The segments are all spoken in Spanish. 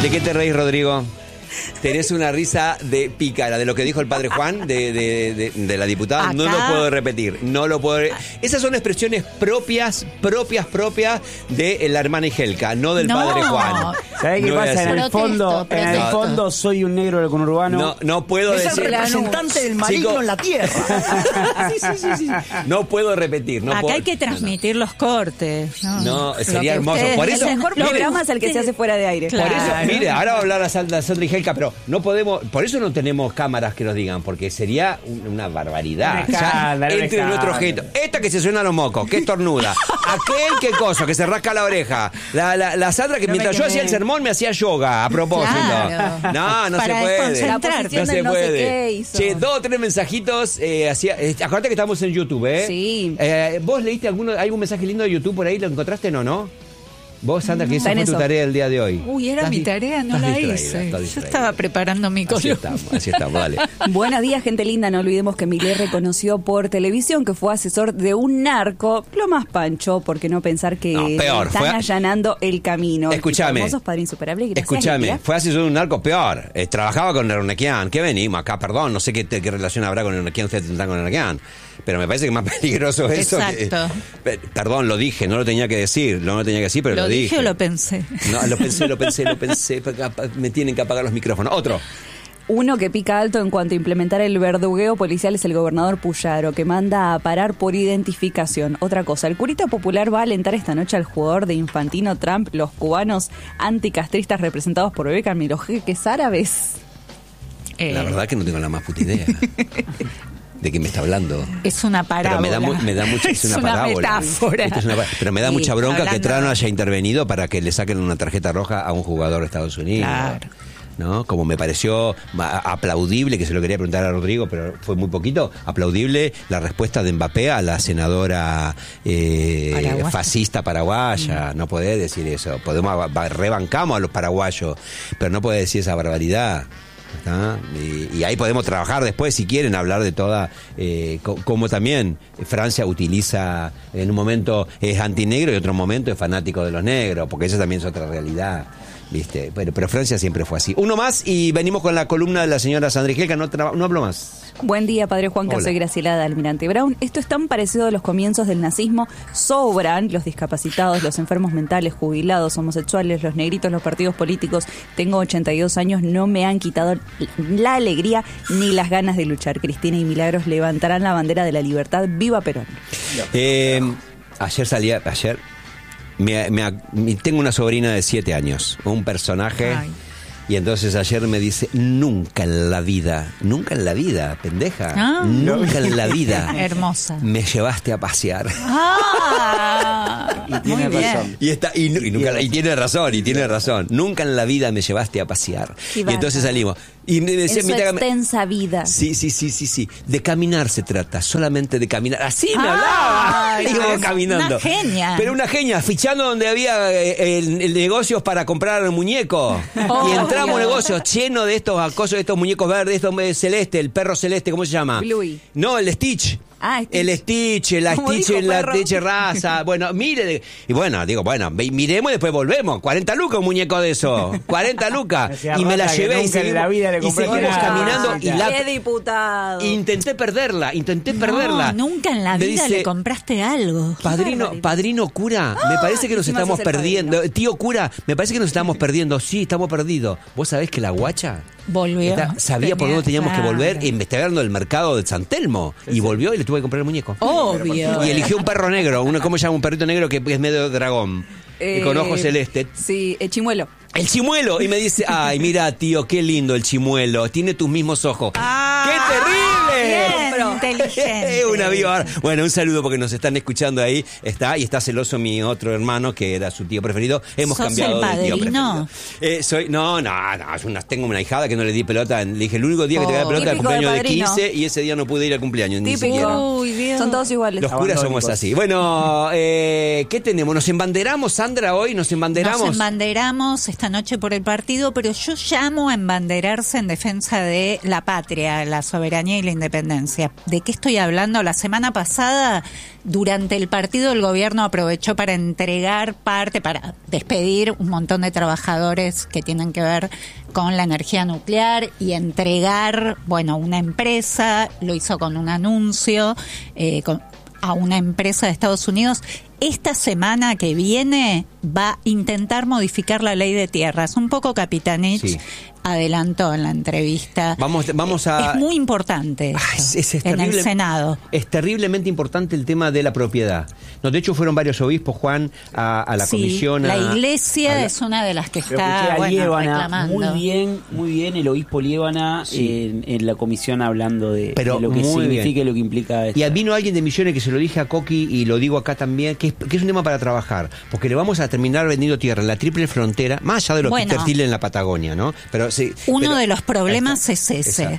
¿De qué te reís, Rodrigo? Tenés una risa de pícara, de lo que dijo el padre Juan, de la diputada. Acá. No lo puedo repetir, no lo puedo. Esas son expresiones propias de la hermana Igelka, no del padre Juan. ¿Sabés qué No pasa? es En el Protesto. fondo soy un negro del conurbano. No puedo Es decir. el representante del maligno Chicos, en la tierra. sí. No puedo repetir. No Acá puedo- hay que transmitir los cortes. No, Lo sería que hermoso. ustedes Por dicen, eso, El mejor mire, programa es el que se hace fuera de aire. Claro. Por eso, mire, ahora va a hablar a Sandra Igelka, pero no podemos, por eso no tenemos cámaras que nos digan, porque sería una barbaridad. Un escándalo, Entre un nuestro escándalo. objeto. Esta que se suena los mocos, que estornuda. Aquel que cosa, que se rasca la oreja. La Sandra que No me mientras yo quemé. hacía el sermón me hacía yoga, a propósito. Claro. No Para se puede. desconcentrarte. La posición No se del no sé puede. qué hizo. Che, 2 o 3 mensajitos. Acuérdate que estamos en YouTube, ¿eh? Sí. ¿Vos leíste algún mensaje lindo de YouTube por ahí? ¿Lo encontraste o no? Vos, Sandra, que esa Está en fue tu eso. tarea el día de hoy. Uy, era Estás mi di- tarea, no estás la distraída, hice. estás Yo distraída. estaba preparando mi Así columna. estamos, dale. Buenos días, gente linda. No olvidemos que Milei reconoció por televisión que fue asesor de un narco. Lo más pancho, porque no pensar que No, peor, están fue- allanando el camino. Escúchame. Hermosos, padre insuperable. Gracias, Escúchame, Lidia. fue asesor de un narco peor. Trabajaba con Ernequian. ¿Qué venimos acá? Perdón, no sé qué relación habrá con Ernequian. Ustedes tendrán con Ernequian. Pero me parece que más peligroso eso. Exacto. Perdón, lo dije, no lo tenía que decir. No lo tenía que decir, pero lo dije. dije o lo pensé. No, lo pensé. Me tienen que apagar los micrófonos. Otro. Uno que pica alto en cuanto a implementar el verdugueo policial es el gobernador Puyaro, que manda a parar por identificación. Otra cosa, el curita popular va a alentar esta noche al jugador de Infantino Trump, los cubanos anticastristas representados por Beckham y los jeques árabes. La verdad que no tengo la más puta idea. ¿De qué me está hablando? Es una parábola. Pero me da mucho, es una parábola. metáfora. Esto es pero me da Sí, mucha bronca que hablando- Trump no haya intervenido para que le saquen una tarjeta roja a un jugador de Estados Unidos. Claro. ¿No? Como me pareció aplaudible, que se lo quería preguntar a Rodrigo, pero fue muy poquito, aplaudible la respuesta de Mbappé a la senadora Paraguaya. fascista paraguaya. No podés decir eso. Rebancamos a los paraguayos, pero no podés decir esa barbaridad. ¿Está? Y ahí podemos trabajar después, si quieren, hablar de toda, como también Francia utiliza, en un momento es antinegro y en otro momento es fanático de los negros, porque esa también es otra realidad, ¿viste? Pero Francia siempre fue así. Uno más y venimos con la columna de la señora Sandra Igelka, no hablo más. Buen día, padre Juan, Hola. soy Graciela de Almirante Brown. Esto es tan parecido a los comienzos del nazismo. Sobran los discapacitados, los enfermos mentales, jubilados, homosexuales, los negritos, los partidos políticos. Tengo 82 años, no me han quitado la alegría ni las ganas de luchar. Cristina y Milagros levantarán la bandera de la libertad. ¡Viva Perón! Ayer tengo una sobrina de 7 años, un personaje. Ay. Y entonces ayer me dice, nunca en la vida, pendeja, Ah. nunca en la vida Hermosa. me llevaste a pasear. Ah, Y tiene muy bien. razón. Y tiene razón. Nunca en la vida me llevaste a pasear. Qué Y entonces bárbaro. salimos. Y me decía, En su extensa vida. Sí. De caminar se trata, solamente de caminar. Así me Ah, hablaba. Íbamos es caminando. una genia. Pero una genia, fichando donde había el negocios para comprar muñecos. Oh, y entramos a un Dios. negocio lleno de estos acosos, de estos muñecos verdes, estos celeste, el perro celeste, ¿cómo se llama? Bluey. No, el Stitch. Ah, Stitch. El Stitch, la Como Stitch dijo en la perro. Stitch raza. Bueno, mire. Y bueno, miremos y después volvemos. 40 lucas un muñeco de eso. 40 lucas. Decía Y me la Rata que llevé y nunca en la vida le seguimos compraste nada. caminando. Y la, ¡Qué diputado! intenté perderla. No, nunca en la Me vida dice, le compraste algo. Padrino cura, me parece que nos encima estamos sos el perdiendo. padrino. Tío cura, me parece que nos estamos perdiendo. Sí, estamos perdidos. ¿Vos sabés que la guacha Volvió. sabía por dónde teníamos que volver? Claro. Investigando el mercado de San Telmo. Y volvió y le tuve que comprar el muñeco. Obvio. Y eligió un perro negro. ¿Cómo se llama? Un perrito negro que es medio dragón. Y con ojos celestes. Sí, Chimuelo. El chimuelo. Y me dice, ay, mira, tío, qué lindo el chimuelo. Tiene tus mismos ojos. ¡Qué terrible! Bien, inteligente. Una viva. Bueno, un saludo porque nos están escuchando ahí. Está celoso mi otro hermano, que era su tío preferido. Hemos ¿Sos cambiado el de tío padrino? preferido. Tengo una hijada que no le di pelota. Le dije, el único día que te voy a dar pelota es el Típico de cumpleaños de padrino. 15 y ese día no pude ir al cumpleaños. Ni siquiera. Típico. Uy, Dios. Son todos iguales. Los curas somos Abandónicos. así. Bueno, ¿qué tenemos? ¿Nos embanderamos, Sandra, hoy? ¿Nos embanderamos? Nos embanderamos esta noche por el partido, pero yo llamo a embanderarse en defensa de la patria, la soberanía y la independencia. ¿De qué estoy hablando? La semana pasada, durante el partido, el gobierno aprovechó para entregar para despedir un montón de trabajadores que tienen que ver con la energía nuclear y entregar, una empresa, lo hizo con un anuncio, a una empresa de Estados Unidos. Esta semana que viene va a intentar modificar la ley de tierras. Un poco Capitanich adelantó en la entrevista. Vamos a... Es muy importante en el Senado. Es terriblemente importante el tema de la propiedad. No, de hecho, fueron varios obispos, Juan, a la comisión. La iglesia es una de las que está reclamando. Muy bien el obispo Liébana en la comisión hablando de lo que significa y lo que implica esto. Y vino alguien de Misiones que se lo dije a Coqui y lo digo acá también, que es un tema para trabajar, porque le vamos a terminar vendiendo tierra en la triple frontera, más allá de lo que Tertil en la Patagonia, ¿no? Uno de los problemas es ese.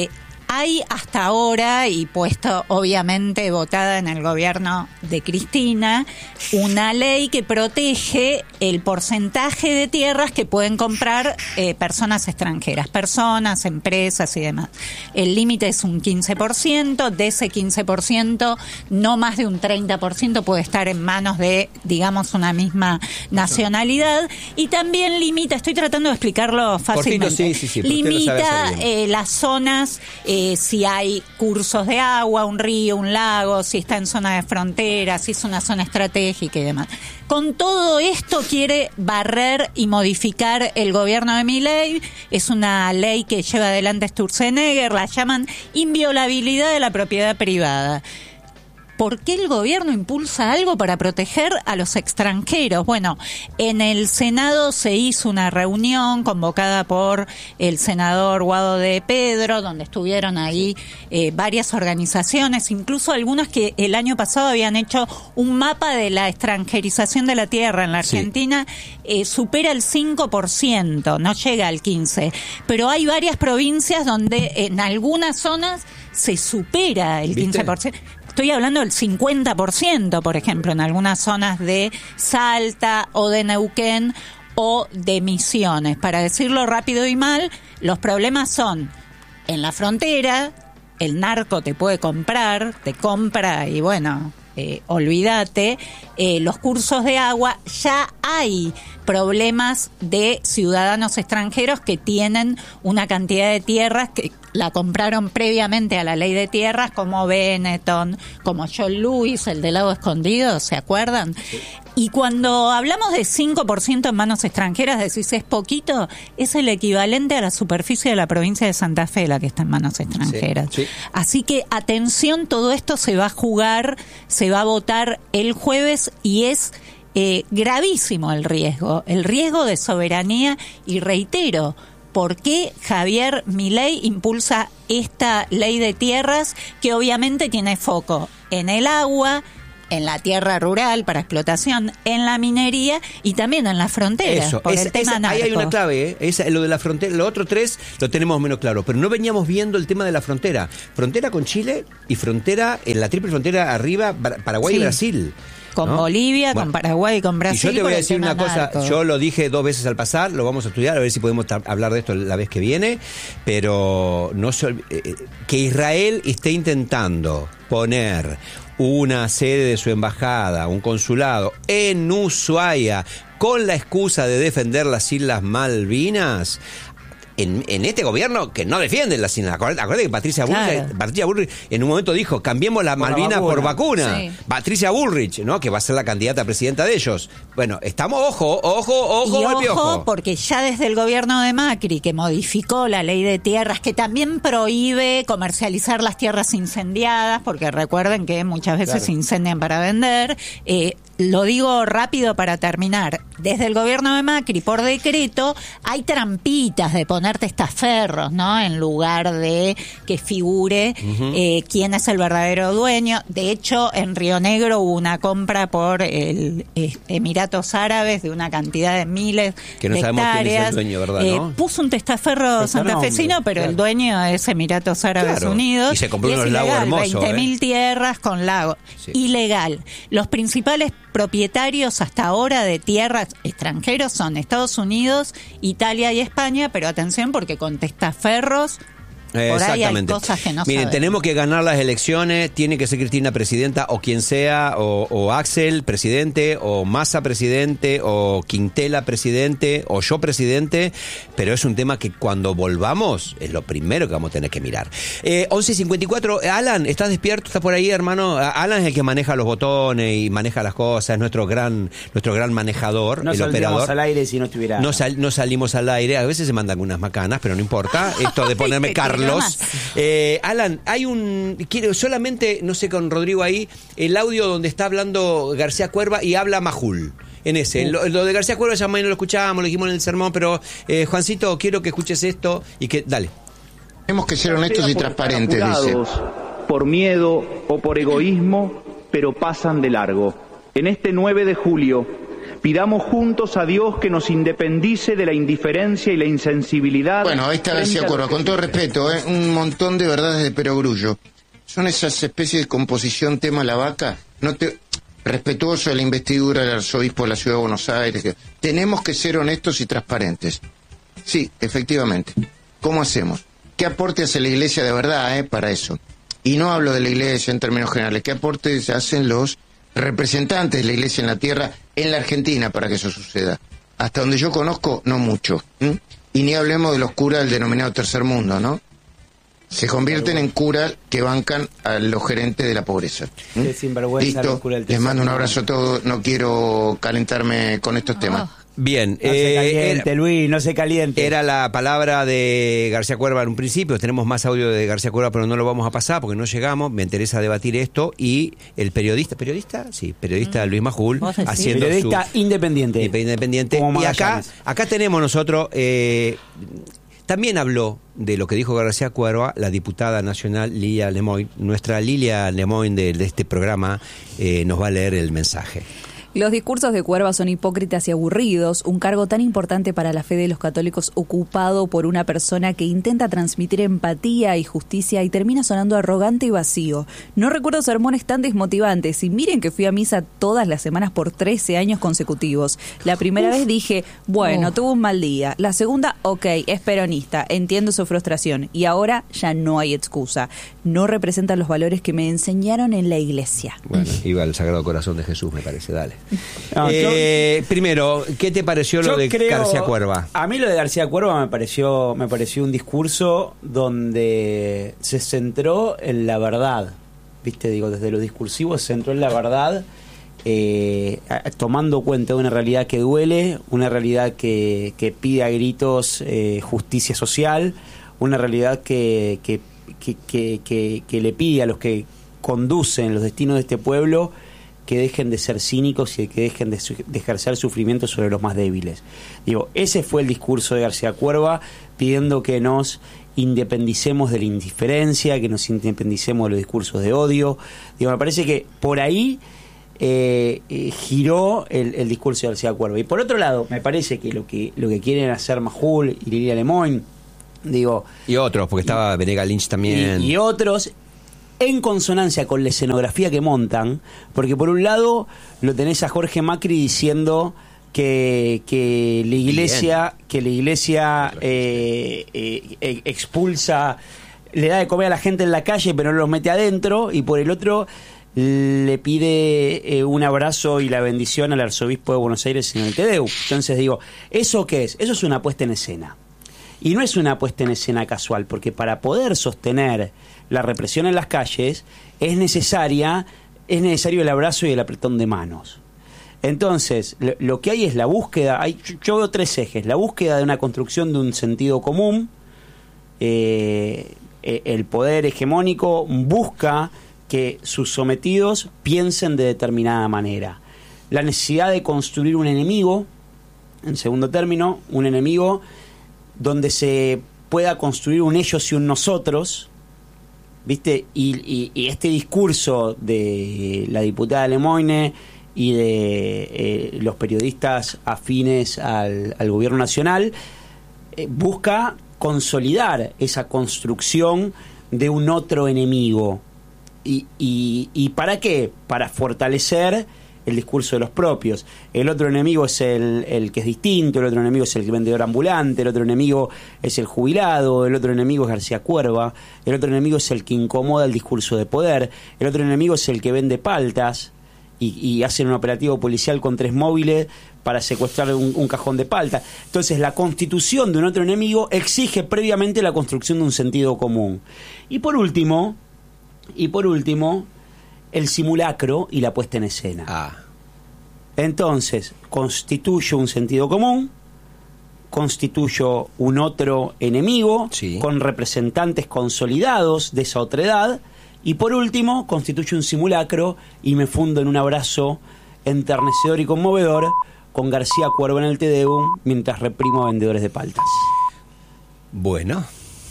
Hay hasta ahora, y puesto obviamente votada en el gobierno de Cristina, una ley que protege el porcentaje de tierras que pueden comprar personas extranjeras, personas, empresas y demás. El límite es un 15%, de ese 15% no más de un 30% puede estar en manos de, digamos, una misma nacionalidad, y también limita, estoy tratando de explicarlo fácilmente, limita las zonas, si hay cursos de agua, un río, un lago, si está en zona de frontera, si es una zona estratégica y demás. Con todo esto quiere barrer y modificar el gobierno de Milei. Es una ley que lleva adelante Sturzenegger, la llaman inviolabilidad de la propiedad privada. ¿Por qué el gobierno impulsa algo para proteger a los extranjeros? Bueno, en el Senado se hizo una reunión convocada por el senador Guado de Pedro, donde estuvieron ahí varias organizaciones, incluso algunas que el año pasado habían hecho un mapa de la extranjerización de la tierra en la Argentina. Supera el 5%, no llega al 15%, pero hay varias provincias donde en algunas zonas se supera el 15%. Estoy hablando del 50%, por ejemplo, en algunas zonas de Salta o de Neuquén o de Misiones. Para decirlo rápido y mal, los problemas son en la frontera, el narco te puede comprar, te compra y olvídate, los cursos de agua, ya hay problemas de ciudadanos extranjeros que tienen una cantidad de tierras que la compraron previamente a la ley de tierras, como Benetton, como John Lewis, el del Lago Escondido, ¿se acuerdan? Sí. Y cuando hablamos de 5% en manos extranjeras, decís, es poquito, es el equivalente a la superficie de la provincia de Santa Fe la que está en manos extranjeras. Sí, sí. Así que, atención, todo esto se va a jugar, se va a votar el jueves y es gravísimo el riesgo de soberanía, y reitero, ¿por qué Javier Milei impulsa esta ley de tierras que obviamente tiene foco en el agua, en la tierra rural para explotación, en la minería y también en la frontera? Eso, por el tema narco. Ahí hay una clave, lo de la frontera. Lo otro tres lo tenemos menos claro, pero no veníamos viendo el tema de la frontera. Frontera con Chile y frontera, en la triple frontera arriba, Paraguay y Brasil. Con Bolivia, con Paraguay y con Brasil. Y yo te voy a decir una cosa, yo lo dije 2 veces al pasar, lo vamos a estudiar, a ver si podemos hablar de esto la vez que viene, pero no que Israel esté intentando poner una sede de su embajada, un consulado en Ushuaia, con la excusa de defender las Islas Malvinas. En este gobierno que no defienden las Islas. Acuérdate que Patricia Bullrich en un momento dijo, cambiemos las Malvinas por vacuna. Sí. Patricia Bullrich, ¿no? Que va a ser la candidata a presidenta de ellos. Bueno, estamos, ojo, porque ya desde el gobierno de Macri, que modificó la ley de tierras, que también prohíbe comercializar las tierras incendiadas, porque recuerden que muchas veces se incendian para vender. Lo digo rápido para terminar. Desde el gobierno de Macri, por decreto, hay trampitas de poner testaferros, ¿no? En lugar de que figure quién es el verdadero dueño. De hecho, en Río Negro hubo una compra por el Emiratos Árabes de una cantidad de miles que no de sabemos hectáreas. Quién es el dueño, ¿verdad? ¿No? Puso un testaferro santafesino, pero el dueño es Emiratos Árabes Unidos. Y se compró unos lagos hermosos. 20.000 tierras con lagos. Sí. Ilegal. Los principales propietarios hasta ahora de tierras extranjeros son Estados Unidos, Italia y España, pero atención porque con testaferros Por ahí hay cosas que no Miren, sabemos. tenemos que ganar las elecciones, tiene que ser Cristina presidenta o quien sea, o Axel presidente, o Massa presidente, o Quintela presidente, o yo presidente, pero es un tema que cuando volvamos es lo primero que vamos a tener que mirar. 11:54, Alan, ¿estás despierto? ¿Estás por ahí, hermano? Alan es el que maneja los botones y maneja las cosas, es nuestro gran manejador, no el operador. al aire si no estuviera... No salimos al aire, a veces se mandan unas macanas, pero no importa, esto de ponerme Carlos. Alan, quiero solamente, no sé, con Rodrigo ahí, el audio donde está hablando García Cuerva y habla Majul. En ese, lo de García Cuerva ya no lo escuchábamos, lo dijimos en el sermón, pero Juancito, quiero que escuches esto y que, dale. Tenemos que ser honestos y transparentes, dice. Por miedo o por egoísmo, pero pasan de largo. En este 9 de julio, pidamos juntos a Dios que nos independice de la indiferencia y la insensibilidad. Bueno, ahí está García Cuerva, con todo respeto, un montón de verdades de perogrullo. Son esas especies de composición tema la vaca. Respetuoso de la investidura del arzobispo de la Ciudad de Buenos Aires. Tenemos que ser honestos y transparentes. Sí, efectivamente. ¿Cómo hacemos? ¿Qué aporte hace la Iglesia de verdad para eso? Y no hablo de la Iglesia en términos generales. ¿Qué aportes hacen los representantes de la Iglesia en la tierra, en la Argentina, para que eso suceda? Hasta donde yo conozco, no mucho. Y ni hablemos de los curas del denominado tercer mundo, ¿no? Se convierten en curas que bancan a los gerentes de la pobreza. Listo, les mando un abrazo a todos, no quiero calentarme con estos temas. Bien, no se caliente, Luis, no se caliente. Era la palabra de García Cuerva en un principio. Tenemos más audio de García Cuerva, pero no lo vamos a pasar porque no llegamos. Me interesa debatir esto. Y el periodista Luis Majul, haciendo periodista independiente. Y acá tenemos nosotros. También habló de lo que dijo García Cuerva la diputada nacional Lilia Lemoyne. Nuestra Lilia Lemoyne de este programa nos va a leer el mensaje. Los discursos de Cuerva son hipócritas y aburridos, un cargo tan importante para la fe de los católicos ocupado por una persona que intenta transmitir empatía y justicia y termina sonando arrogante y vacío. No recuerdo sermones tan desmotivantes y miren que fui a misa todas las semanas por 13 años consecutivos. La primera vez dije, bueno, tuvo un mal día. La segunda, ok, es peronista, entiendo su frustración. Y ahora ya no hay excusa. No representa los valores que me enseñaron en la iglesia. Bueno, iba al Sagrado Corazón de Jesús, me parece, dale. No, primero, ¿qué te pareció lo de García Cuerva? A mí lo de García Cuerva me pareció un discurso donde se centró en la verdad, viste, digo, desde lo discursivo se centró en la verdad, tomando cuenta de una realidad que duele, una realidad que pide a gritos justicia social, una realidad que le pide a los que conducen los destinos de este pueblo que dejen de ser cínicos y que dejen de ejercer sufrimiento sobre los más débiles. Digo, ese fue el discurso de García Cuerva, pidiendo que nos independicemos de la indiferencia, que nos independicemos de los discursos de odio. Digo, me parece que por ahí giró el discurso de García Cuerva. Y por otro lado, me parece que lo que quieren hacer Majul y Lilia Lemoyne, digo... Y otros, porque estaba Venega Lynch también. Y otros... en consonancia con la escenografía que montan, porque por un lado lo tenés a Jorge Macri diciendo que la iglesia expulsa, le da de comer a la gente en la calle pero no los mete adentro, y por el otro le pide un abrazo y la bendición al arzobispo de Buenos Aires en el Tedeu. Entonces digo, ¿eso qué es? Eso es una puesta en escena. Y no es una puesta en escena casual, porque para poder sostener la represión en las calles es necesario el abrazo y el apretón de manos. Entonces, lo que hay es la búsqueda, yo veo tres ejes: la búsqueda de una construcción de un sentido común, el poder hegemónico busca que sus sometidos piensen de determinada manera, la necesidad de construir un enemigo, en segundo término, un enemigo donde se pueda construir un ellos y un nosotros, ¿viste? Y este discurso de la diputada Lemoyne y de los periodistas afines al gobierno nacional busca consolidar esa construcción de un otro enemigo. ¿Y para qué? Para fortalecer el discurso de los propios. El otro enemigo es el que es distinto, el otro enemigo es el vendedor ambulante, el otro enemigo es el jubilado, el otro enemigo es García Cuerva, el otro enemigo es el que incomoda el discurso de poder, el otro enemigo es el que vende paltas y hacen un operativo policial con 3 móviles para secuestrar un cajón de palta. Entonces, la constitución de un otro enemigo exige previamente la construcción de un sentido común. Y por último, el simulacro y la puesta en escena. Entonces, constituyo un sentido común, constituyo un otro enemigo, sí, con representantes consolidados de esa otredad, y por último, constituyo un simulacro y me fundo en un abrazo enternecedor y conmovedor con García Cuerva en el Te Deum mientras reprimo a vendedores de paltas. Bueno,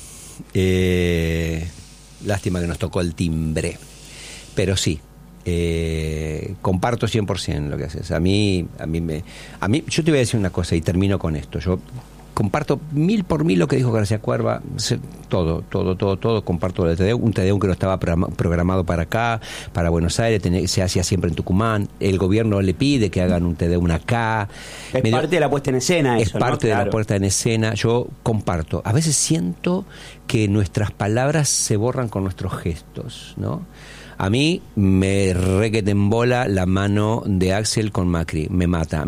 lástima que nos tocó el timbre, pero sí, comparto 100% lo que haces. A mí, yo te voy a decir una cosa y termino con esto. Yo comparto 1000 por 1000 lo que dijo García Cuerva, todo, comparto lo de Te Deum, un Te Deum que no estaba programado para acá, para Buenos Aires, se hacía siempre en Tucumán, el gobierno le pide que hagan un Te Deum acá. Es parte de la puesta en escena eso, es parte, ¿no?, de la puesta en escena, yo comparto. A veces siento que nuestras palabras se borran con nuestros gestos, ¿no? A mí me requetembola la mano de Axel con Macri, me mata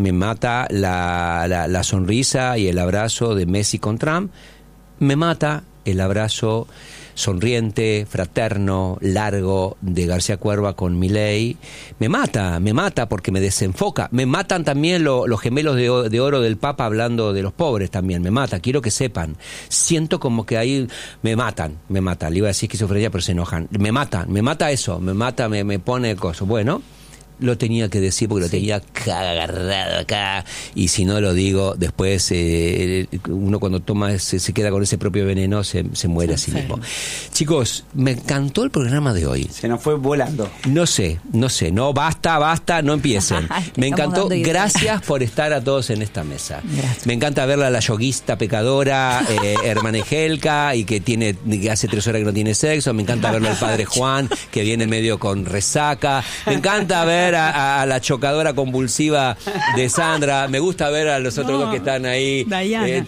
la sonrisa y el abrazo de Messi con Trump, me mata el abrazo sonriente, fraterno, largo de García Cuerva con Milei, me mata porque me desenfoca, me matan también los gemelos de oro del Papa hablando de los pobres también, me mata, quiero que sepan, siento como que ahí me matan, le iba a decir esquizofrenia pero se enojan, me mata eso, me pone cosas, bueno, lo tenía que decir porque lo tenía agarrado acá, y si no lo digo después uno cuando toma se queda con ese propio veneno, se muere a sí mismo. Chicos, me encantó el programa de hoy, se nos fue volando. No sé, no, basta, no empiecen. Me encantó, gracias por estar a todos en esta mesa. Gracias. Me encanta verla a la yoguista pecadora Hermanejelka, y que hace 3 horas que no tiene sexo. Me encanta verlo al padre Juan, que viene medio con resaca. Me encanta ver a la chocadora convulsiva de Sandra. Me gusta ver a los otros dos que están ahí. Diana.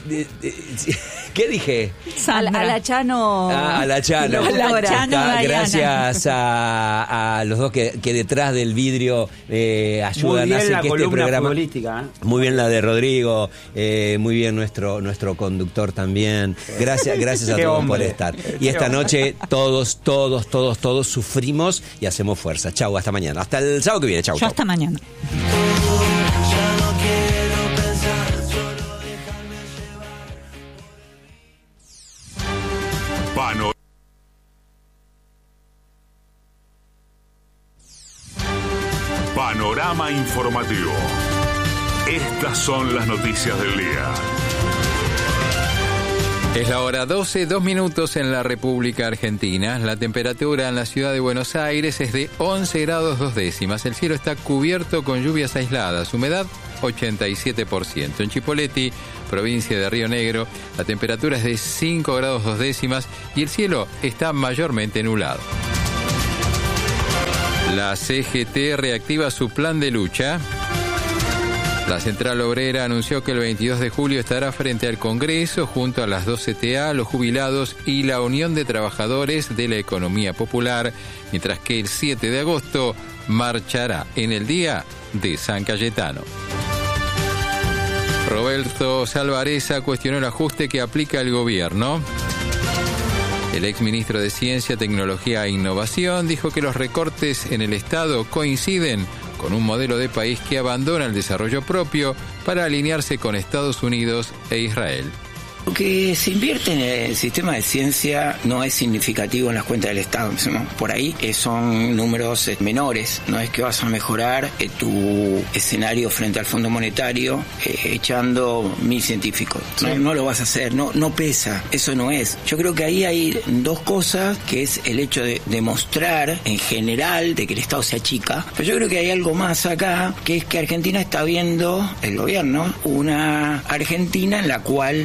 ¿Qué dije? A la Chano. A la Chano. Gracias a los dos que detrás del vidrio ayudan a hacer que este programa. Muy bien la de Rodrigo, muy bien nuestro conductor también. Gracias a todos por estar. Y esta noche todos sufrimos y hacemos fuerza. Chau, hasta mañana. Hasta el sábado que viene. Chau. Hasta mañana. Panorama informativo. Estas son las noticias del día. Es la hora 12, 2 minutos en la República Argentina. La temperatura en la ciudad de Buenos Aires es de 11 grados 2 décimas. El cielo está cubierto con lluvias aisladas. Humedad 87%. En Chipoleti, provincia de Río Negro, la temperatura es de 5 grados 2 décimas y el cielo está mayormente nublado. La CGT reactiva su plan de lucha. La Central Obrera anunció que el 22 de julio estará frente al Congreso junto a las 2 CTA, los jubilados y la Unión de Trabajadores de la Economía Popular, mientras que el 7 de agosto marchará en el Día de San Cayetano. Roberto Salvarezza cuestionó el ajuste que aplica el gobierno. El exministro de Ciencia, Tecnología e Innovación dijo que los recortes en el Estado coinciden con un modelo de país que abandona el desarrollo propio para alinearse con Estados Unidos e Israel. Lo que se invierte en el sistema de ciencia no es significativo en las cuentas del Estado. Por ahí son números menores. No es que vas a mejorar tu escenario frente al Fondo Monetario echando 1000 científicos. No lo vas a hacer, no pesa. Eso no es. Yo creo que ahí hay dos cosas, que es el hecho de demostrar en general de que el Estado se achica. Pero yo creo que hay algo más acá, que es que Argentina está viendo, el gobierno, una Argentina en la cual el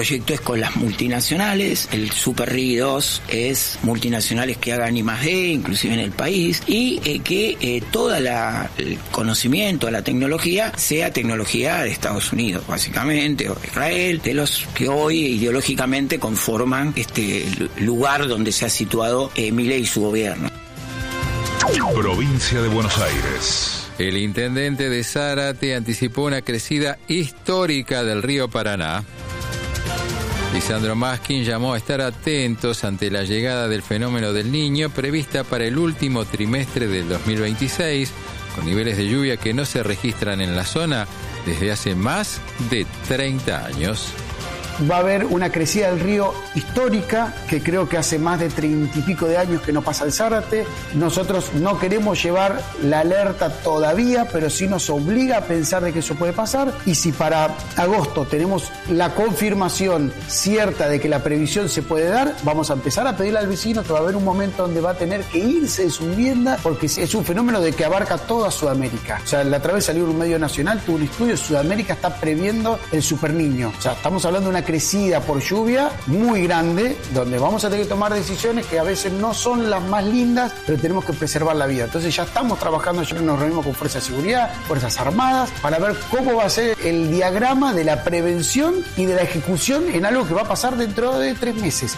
proyecto es con las multinacionales, el Super RIGI 2 es multinacionales que hagan I+D, inclusive en el país, y que todo el conocimiento, la tecnología, sea tecnología de Estados Unidos, básicamente, o de Israel, de los que hoy ideológicamente conforman este lugar donde se ha situado Milei y su gobierno. Provincia de Buenos Aires. El intendente de Zárate anticipó una crecida histórica del río Paraná. Lisandro Maskin llamó a estar atentos ante la llegada del fenómeno del Niño prevista para el último trimestre del 2026, con niveles de lluvia que no se registran en la zona desde hace más de 30 años. Va a haber una crecida del río histórica, que creo que hace más de 30 y pico de años que no pasa el Zárate. Nosotros no queremos llevar la alerta todavía, pero sí nos obliga a pensar de que eso puede pasar. Y si para agosto tenemos la confirmación cierta de que la previsión se puede dar, vamos a empezar a pedirle al vecino que va a haber un momento donde va a tener que irse de su vivienda, porque es un fenómeno de que abarca toda Sudamérica. O sea, la otra vez salió en un medio nacional, tuvo un estudio, Sudamérica está previendo el Super Niño. O sea, estamos hablando de una crecida por lluvia muy grande, donde vamos a tener que tomar decisiones que a veces no son las más lindas, pero tenemos que preservar la vida. Entonces ya estamos trabajando, ya nos reunimos con Fuerzas de Seguridad, Fuerzas Armadas, para ver cómo va a ser el diagrama de la prevención y de la ejecución en algo que va a pasar dentro de 3 meses.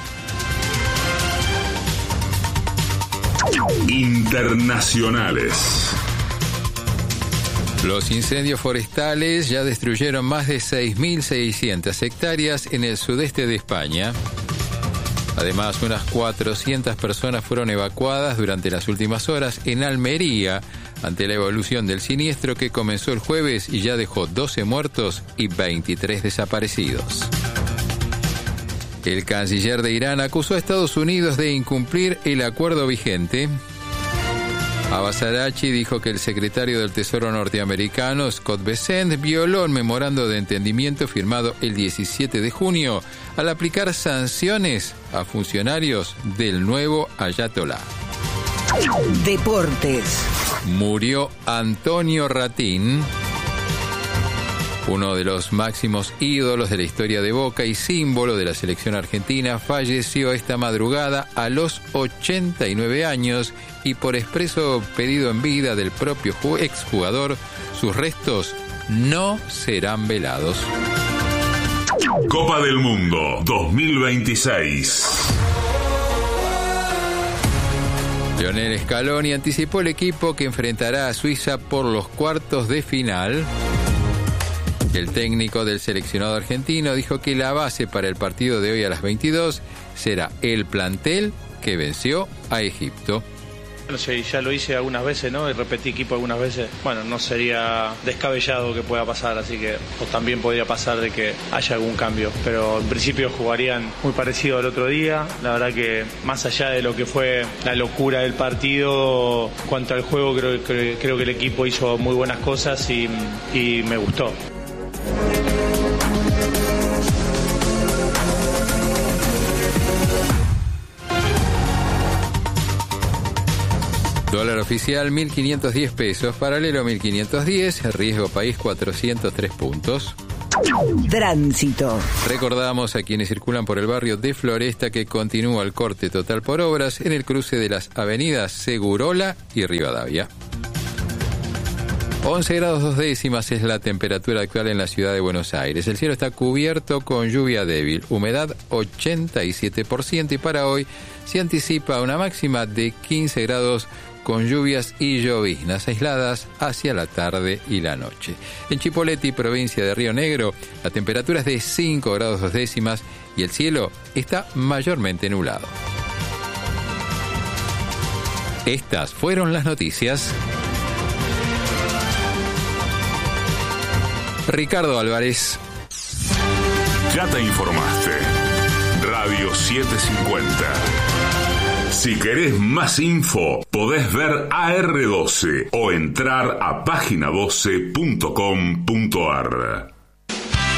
Internacionales. Los incendios forestales ya destruyeron más de 6.600 hectáreas en el sudeste de España. Además, unas 400 personas fueron evacuadas durante las últimas horas en Almería ante la evolución del siniestro que comenzó el jueves y ya dejó 12 muertos y 23 desaparecidos. El canciller de Irán acusó a Estados Unidos de incumplir el acuerdo vigente. Abbas Araghchi dijo que el secretario del Tesoro norteamericano, Scott Bessent, violó el memorando de entendimiento firmado el 17 de junio al aplicar sanciones a funcionarios del nuevo ayatolá. Deportes. Murió Antonio Ratín, uno de los máximos ídolos de la historia de Boca y símbolo de la selección argentina. Falleció esta madrugada a los 89 años y por expreso pedido en vida del propio exjugador, sus restos no serán velados. Copa del Mundo 2026. Lionel Scaloni anticipó el equipo que enfrentará a Suiza por los cuartos de final. El técnico del seleccionado argentino dijo que la base para el partido de hoy a las 22 será el plantel que venció a Egipto. No sé, ya lo hice algunas veces, ¿no? Y repetí equipo algunas veces. Bueno, no sería descabellado que pueda pasar, así que también podría pasar de que haya algún cambio. Pero en principio jugarían muy parecido al otro día. La verdad que más allá de lo que fue la locura del partido, cuanto al juego creo que el equipo hizo muy buenas cosas y me gustó. Dólar oficial 1.510 pesos, paralelo 1.510, riesgo país 403 puntos. Tránsito. Recordamos a quienes circulan por el barrio de Floresta que continúa el corte total por obras en el cruce de las avenidas Segurola y Rivadavia. 11 grados 2 décimas es la temperatura actual en la ciudad de Buenos Aires. El cielo está cubierto con lluvia débil, humedad 87% y para hoy se anticipa una máxima de 15 grados con lluvias y lloviznas aisladas hacia la tarde y la noche. En Chipoleti, provincia de Río Negro, la temperatura es de 5 grados 2 décimas y el cielo está mayormente nublado. Estas fueron las noticias. Ricardo Álvarez. Ya te informaste. Radio 750. Si querés más info, podés ver AR12 o entrar a página12.com.ar.